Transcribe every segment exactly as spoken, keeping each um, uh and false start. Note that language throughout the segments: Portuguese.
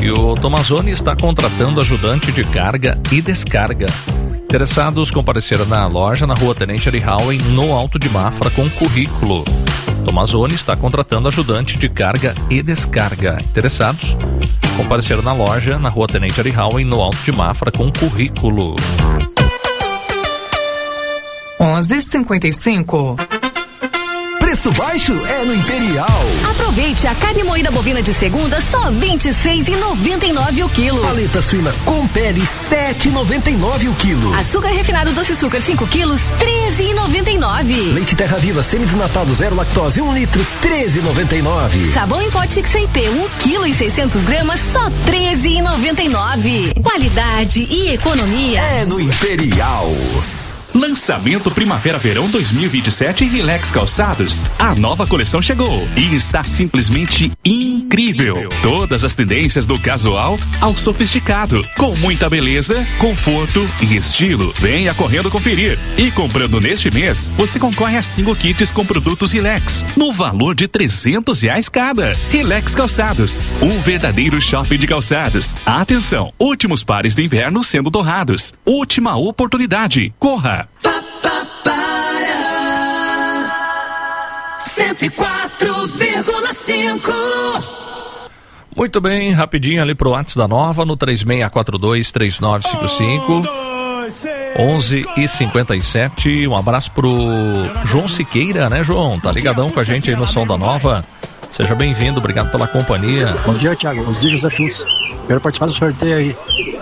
E o Tomazoni está contratando ajudante de carga e descarga. Interessados compareceram na loja na rua Tenente Arihauen, no Alto de Mafra, com currículo. Tomazoni está contratando ajudante de carga e descarga. Interessados compareceram na loja na rua Tenente Arihauen, no Alto de Mafra, com currículo. onze e cinquenta e cinco. Preço baixo é no Imperial. Aproveite a carne moída bovina de segunda, só vinte e seis reais e noventa e nove centavos o quilo. Paleta suína com pele, sete reais e noventa e nove centavos o quilo. Açúcar refinado doce açúcar cinco quilos, treze reais e noventa e nove centavos. Leite Terra Viva semi-desnatado zero lactose um litro, treze reais e noventa e nove centavos. Sabão em pote X I P um quilo e seiscentos gramas, só treze reais e noventa e nove centavos. Qualidade e economia é no Imperial. Lançamento Primavera-Verão dois mil e vinte e sete Relax Calçados. A nova coleção chegou e está simplesmente incrível. Todas as tendências do casual ao sofisticado, com muita beleza, conforto e estilo. Venha correndo conferir. E comprando neste mês, você concorre a cinco kits com produtos Relax, no valor de trezentos reais cada. Relax Calçados, um verdadeiro shopping de calçados. Atenção, últimos pares de inverno sendo torrados. Última oportunidade. Corra! cento e quatro vírgula cinco. Muito bem, rapidinho ali pro WhatsApp da Nova no três seis quatro dois, três nove cinco cinco. onze e cinquenta e sete. Um abraço pro João Siqueira, né, João? Tá ligadão com a gente aí no Som da Nova. Seja bem-vindo, obrigado pela companhia. Bom dia, Thiago. Os José Schultz. Quero participar do sorteio aí.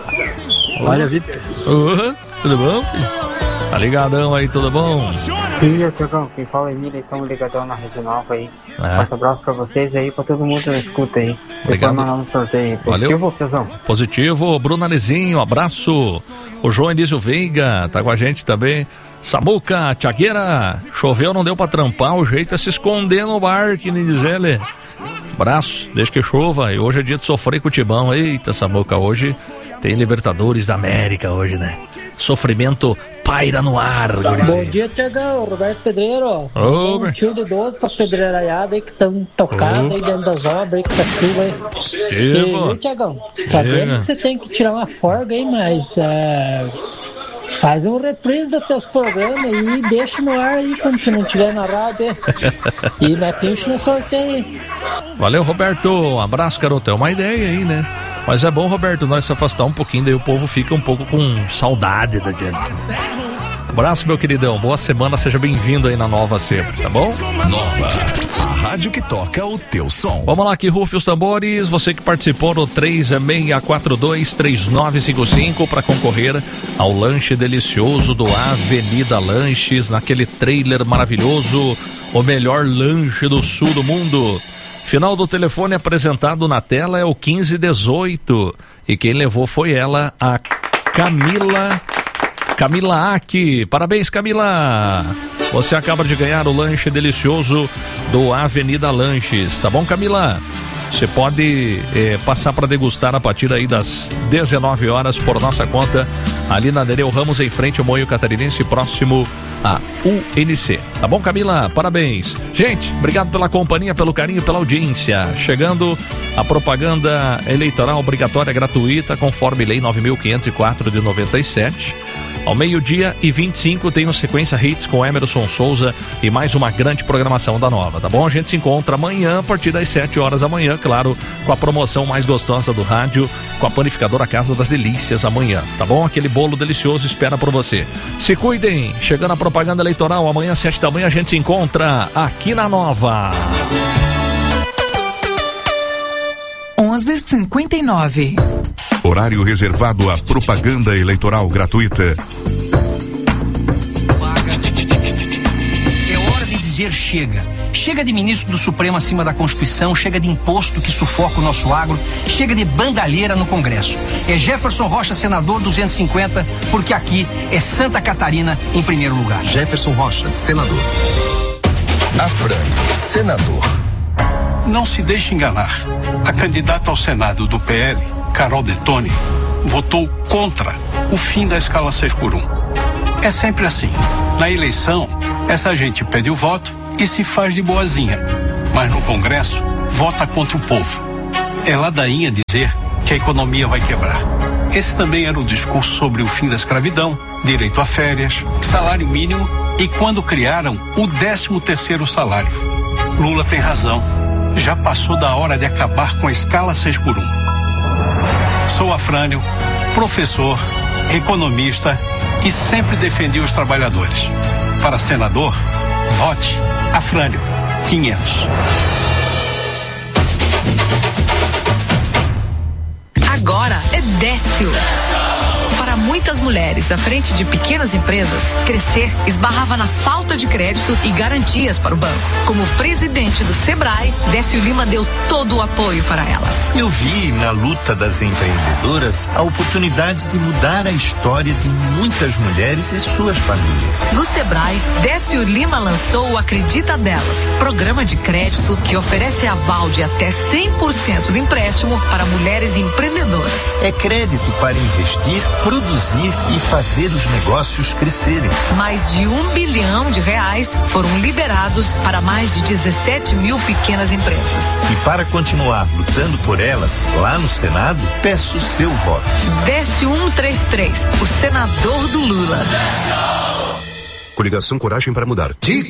Área Vita. Uhum. Tudo bom? Tá ligadão aí, tudo bom? Sim, Tiagão, quem fala é Emília, estamos ligadão na Regional aí. É. Um abraço pra vocês aí, pra todo mundo que escuta aí. Obrigado. Depois mandar um sorteio. Valeu. Positivo, Tiagão? Positivo, Bruno Alezinho, abraço. O João Elísio Veiga tá com a gente também. Samuca, Tiagueira, choveu, não deu pra trampar, o jeito é se esconder no bar, que nem diz ele. Abraço, desde que chova, e hoje é dia de sofrer com o Tibão. Eita, Samuca, hoje tem Libertadores da América hoje, né? Sofrimento paira no ar. Bom dia, Tiagão, Roberto Pedreiro. Ô, um tiro de doze pra pedreiraiada aí que estão tocados aí dentro das obras aí, que tá chuva aí. E, viu, Tiagão? Sabendo que você tem que tirar uma folga aí, mas é, faz um reprise dos teus programas aí e deixa no ar aí quando você não estiver na rádio. E me pinche no sorteio. Valeu, Roberto. Um abraço, garoto. É uma ideia aí, né? Mas é bom, Roberto, nós se afastar um pouquinho, daí o povo fica um pouco com saudade da gente. Abraço, meu queridão. Boa semana, seja bem-vindo aí na Nova sempre, tá bom? Nova, a rádio que toca o teu som. Vamos lá, que rufe os tambores. Você que participou no três seis quatro dois, três nove cinco cinco para concorrer ao lanche delicioso do Avenida Lanches, naquele trailer maravilhoso, o melhor lanche do sul do mundo. Final do telefone apresentado na tela é o quinze dezoito. E quem levou foi ela, a Camila Camila Aki. Parabéns, Camila! Você acaba de ganhar o lanche delicioso do Avenida Lanches. Tá bom, Camila? Você pode eh, passar para degustar a partir aí das dezenove horas por nossa conta, ali na Nereu Ramos, em frente ao Moinho Catarinense, próximo a U N C. Tá bom, Camila? Parabéns. Gente, obrigado pela companhia, pelo carinho, pela audiência. Chegando a propaganda eleitoral obrigatória gratuita, conforme Lei nove mil quinhentos e quatro de noventa e sete. Ao meio-dia e vinte e cinco tem o Sequência Hits com Emerson Souza e mais uma grande programação da Nova, tá bom? A gente se encontra amanhã a partir das sete horas da manhã, claro, com a promoção mais gostosa do rádio, com a panificadora Casa das Delícias amanhã, tá bom? Aquele bolo delicioso espera por você. Se cuidem, chegando a propaganda eleitoral, amanhã às sete da manhã a gente se encontra aqui na Nova. onze e cinquenta e nove. Horário reservado à propaganda eleitoral gratuita. É hora de dizer chega. Chega de ministro do Supremo acima da Constituição, chega de imposto que sufoca o nosso agro, chega de bandalheira no Congresso. É Jefferson Rocha, senador duzentos e cinquenta, porque aqui é Santa Catarina em primeiro lugar. Jefferson Rocha, senador. Afrânio, senador. Não se deixe enganar. A candidata ao Senado do P L, Carol Detoni, votou contra o fim da escala seis por um. É sempre assim. Na eleição, essa gente pede o voto e se faz de boazinha. Mas no Congresso, vota contra o povo. É ladainha dizer que a economia vai quebrar. Esse também era o discurso sobre o fim da escravidão, direito a férias, salário mínimo e quando criaram o décimo terceiro salário. Lula tem razão. Já passou da hora de acabar com a escala seis por um. Sou Afrânio, professor, economista e sempre defendi os trabalhadores. Para senador, vote Afrânio quinhentos. Agora é Décio. Para muitas mulheres à frente de pequenas empresas, crescer esbarrava na falta de crédito e garantias para o banco. Como presidente do Sebrae, Décio Lima deu todo o apoio para elas. Eu vi na luta das empreendedoras a oportunidade de mudar a história de muitas mulheres e suas famílias. No Sebrae, Décio Lima lançou o Acredita Delas, programa de crédito que oferece aval de até cem por cento do empréstimo para mulheres empreendedoras. É crédito para investir, produzir e fazer os negócios crescerem. Mais de um bilhão de reais foram liberados para mais de dezessete mil pequenas empresas. E para continuar lutando por elas, lá no Senado, peço seu voto. Décio cento e trinta e três, o senador do Lula. Coligação Coragem para Mudar. De